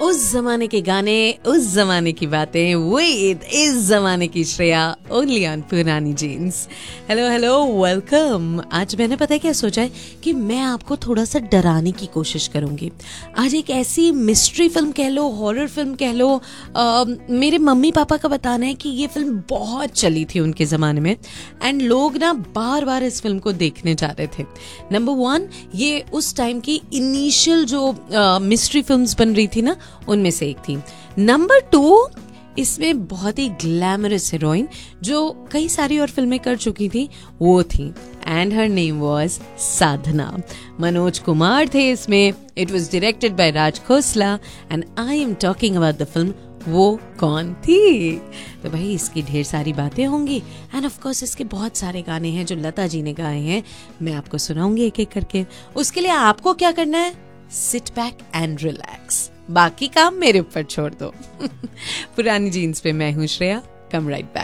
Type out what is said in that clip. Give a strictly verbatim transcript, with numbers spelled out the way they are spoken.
उस जमाने के गाने, उस जमाने की बातें, विद इस जमाने की श्रेया, ओनली ऑन पुरानी जीन्स। Hello hello, welcome. आज मैंने पता है क्या सोचा है कि मैं आपको थोड़ा सा डराने की कोशिश करूंगी। आज एक ऐसी मिस्ट्री फिल्म कह लो, हॉरर फिल्म कह लो। आ, मेरे मम्मी पापा का बताना है कि ये फिल्म बहुत चली थी उनके ज़माने में एंड लोग ना बार बार इस फिल्म को देखने जा रहे थे। नंबर वन, ये उस टाइम की इनिशियल जो मिस्ट्री फिल्म्स बन रही थी ना, उनमें से एक थी। नंबर टू, इसमें बहुत ही ग्लैमरस हीरोइन जो कई सारी और फिल्में कर चुकी थी वो थी, एंड हर नेम वाज साधना। मनोज कुमार थे इसमें। It was directed by Raj Khosla and I am talking about the film वो कौन थी। तो भाई इसकी ढेर सारी बातें होंगी एंड ऑफ कोर्स इसके बहुत सारे गाने हैं जो लता जी ने गाए हैं। मैं आपको सुनाऊंगी एक एक करके। उसके लिए आपको क्या करना है, सिट बैक एंड रिलैक्स, बाकी काम मेरे ऊपर छोड़ दो। पुरानी जीन्स पे मैं हूँ श्रेया, कम राइट बैक।